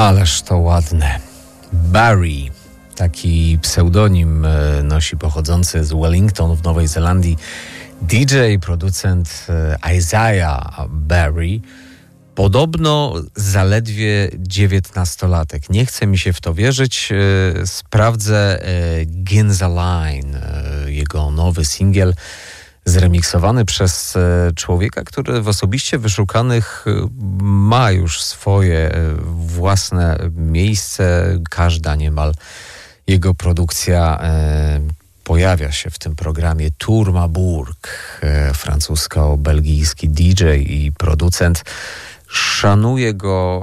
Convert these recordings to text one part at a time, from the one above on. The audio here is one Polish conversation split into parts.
Ależ to ładne. Barry, taki pseudonim nosi pochodzący z Wellington w Nowej Zelandii DJ, producent Isaiah Barry. Podobno zaledwie 19-latek. Nie chce mi się w to wierzyć. Sprawdzę Ginza Line, jego nowy singiel zremiksowany przez człowieka, który w osobiście wyszukanych ma już swoje własne miejsce. Każda niemal jego produkcja pojawia się w tym programie. Tour Burg, francusko-belgijski DJ i producent. Szanuję go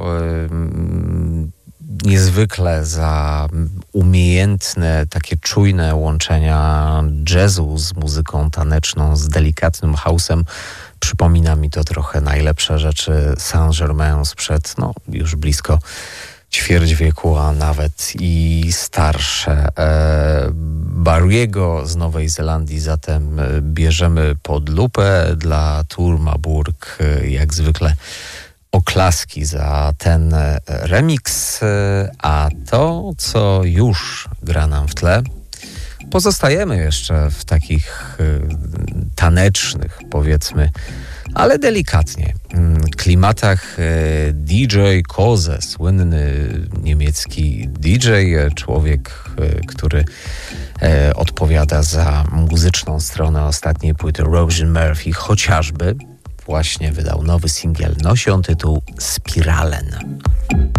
niezwykle za umiejętne, takie czujne łączenia jazzu z muzyką taneczną, z delikatnym house'em. Przypomina mi to trochę najlepsze rzeczy Saint-Germain sprzed już blisko ćwierć wieku, a nawet i starsze. Barry'ego z Nowej Zelandii zatem bierzemy pod lupę. Dla Tour Burg jak zwykle oklaski za ten remix, a to, co już gra nam w tle, pozostajemy jeszcze w takich tanecznych, powiedzmy, ale delikatnie, klimatach DJ Koze, słynny niemiecki DJ, człowiek, który odpowiada za muzyczną stronę ostatniej płyty Roisin Murphy, chociażby właśnie wydał nowy singiel. Nosi on tytuł Spiralen.